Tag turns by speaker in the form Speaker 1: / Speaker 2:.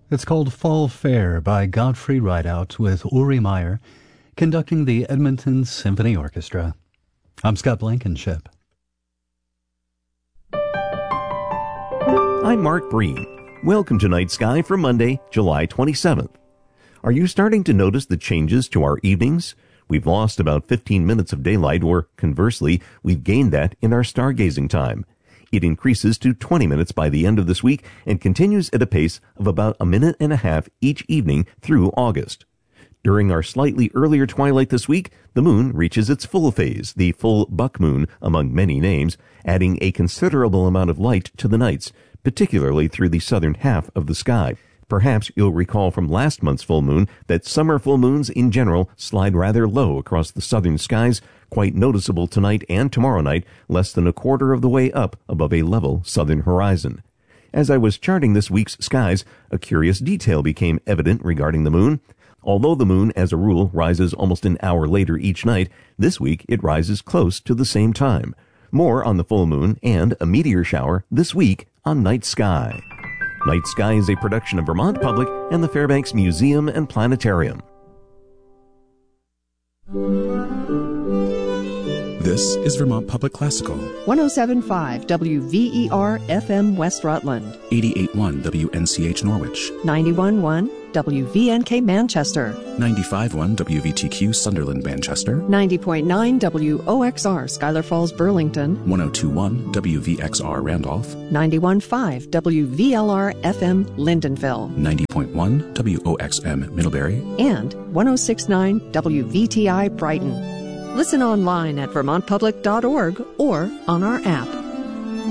Speaker 1: It's called Fall Fair by Godfrey Rideout with Uri Meyer conducting the Edmonton Symphony Orchestra. I'm Scott Blankenship.
Speaker 2: I'm Mark Breen. Welcome to Night Sky for Monday, July 27th. Are you starting to notice the changes to our evenings? We've lost about 15 minutes of daylight, or conversely, we've gained that in our stargazing time. It increases to 20 minutes by the end of this week and continues at a pace of about a minute and a half each evening through August. During our slightly earlier twilight this week, the moon reaches its full phase, the full buck moon among many names, adding a considerable amount of light to the nights, particularly through the southern half of the sky. Perhaps you'll recall from last month's full moon that summer full moons in general slide rather low across the southern skies, quite noticeable tonight and tomorrow night, less than a quarter of the way up above a level southern horizon. As I was charting this week's skies, a curious detail became evident regarding the moon. Although the moon, as a rule, rises almost an hour later each night, this week it rises close to the same time. More on the full moon and a meteor shower this week on Night Sky. Night Sky is a production of Vermont Public and the Fairbanks Museum and Planetarium.
Speaker 3: This is Vermont Public Classical.
Speaker 4: 107.5 WVER FM West Rutland.
Speaker 3: 88.1 WNCH Norwich.
Speaker 4: 91.1 WVNK Manchester.
Speaker 3: 95.1 WVTQ Sunderland Manchester.
Speaker 4: 90.9 WOXR Schuyler Falls Burlington.
Speaker 3: 102.1 WVXR Randolph.
Speaker 4: 91.5 WVLR FM Lindenville.
Speaker 3: 90.1 WOXM Middlebury.
Speaker 4: And 106.9 WVTI Brighton. Listen online at vermontpublic.org or on our app.